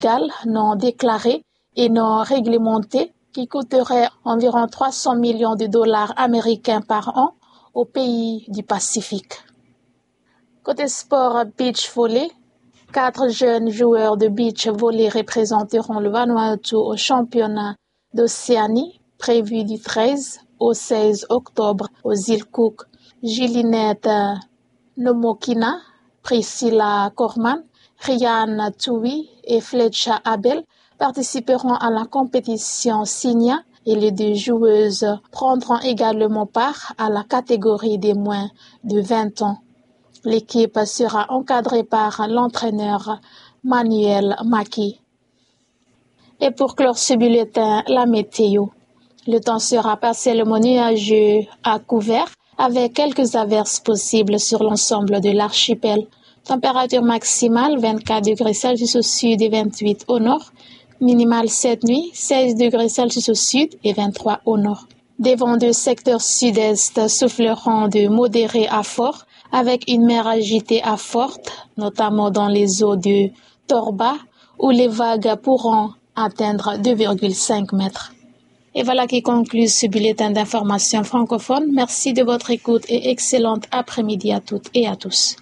non déclarés et non réglementés qui coûteraient environ 300 millions de dollars américains par an aux pays du Pacifique. Côté sport beach volley, 4 jeunes joueurs de beach volley représenteront le Vanuatu au championnat d'Océanie prévu du 13 au 16 octobre aux îles Cook. Julinette Nomokina, Priscilla Corman, Ryan Tui et Fletcher Abel participeront à la compétition senior et les 2 joueuses prendront également part à la catégorie des moins de 20 ans. L'équipe sera encadrée par l'entraîneur Manuel Maki. Et pour clore ce bulletin, la météo. Le temps sera partiellement nuageux à couvert avec quelques averses possibles sur l'ensemble de l'archipel. Température maximale 24 degrés Celsius au sud et 28 au nord. Minimale cette nuit 16 degrés Celsius au sud et 23 au nord. Des vents de secteur sud-est souffleront de modérés à forts avec une mer agitée à forte, notamment dans les eaux de Torba où les vagues pourront atteindre 2,5 mètres. Et voilà qui conclut ce bulletin d'information francophone. Merci de votre écoute et excellente après-midi à toutes et à tous.